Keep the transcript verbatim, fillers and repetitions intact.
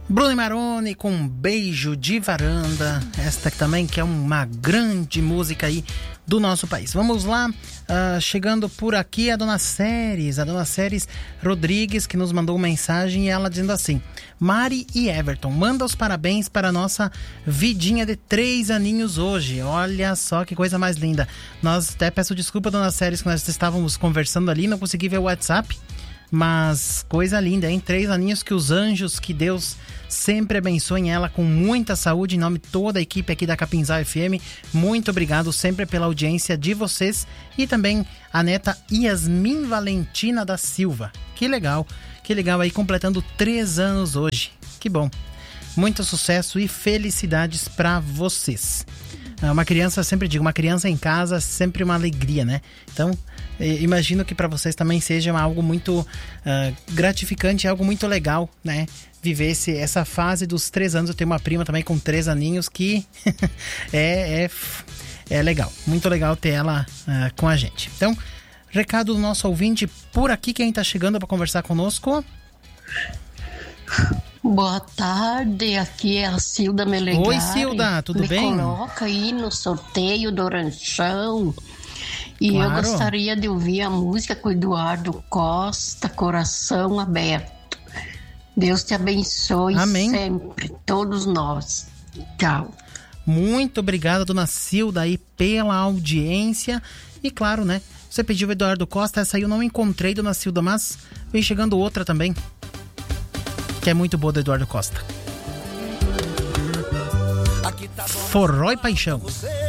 Bruno Marrone com um beijo de varanda. Esta também que é uma grande música aí do nosso país. Vamos lá, uh, chegando por aqui a Dona Séries, a Dona Séries Rodrigues, que nos mandou uma mensagem e ela dizendo assim: Mari e Everton, manda os parabéns para a nossa vidinha de três aninhos hoje. Olha só que coisa mais linda. Nós até peço desculpa, Dona Séries, que nós estávamos conversando ali, não consegui ver o WhatsApp. Mas coisa linda, hein? Três aninhos, que os anjos, que Deus sempre abençoem ela com muita saúde. Em nome de toda a equipe aqui da Capinzal F M, muito obrigado sempre pela audiência de vocês. E também a neta Yasmin Valentina da Silva. Que legal, que legal aí, completando três anos hoje. Que bom. Muito sucesso e felicidades para vocês. Uma criança, sempre digo, uma criança em casa é sempre uma alegria, né? Então, imagino que para vocês também seja algo muito uh, gratificante, algo muito legal, né? Viver esse, essa fase dos três anos. Eu tenho uma prima também com três aninhos que é, é, é legal, muito legal ter ela uh, com a gente. Então, recado do nosso ouvinte por aqui, quem tá chegando para conversar conosco. Boa tarde, aqui é a Cilda Melegari. Oi, Cilda, tudo Me bem? Me coloca aí no sorteio do ranchão. E claro, eu gostaria de ouvir a música com o Eduardo Costa, Coração Aberto. Deus te abençoe. Amém. Sempre, todos nós. Tchau. Muito obrigada, Dona Cilda, aí pela audiência. E claro, né, você pediu o Eduardo Costa, essa aí eu não encontrei, Dona Cilda, mas vem chegando outra também, que é muito boa, do Eduardo Costa. Forró e Paixão.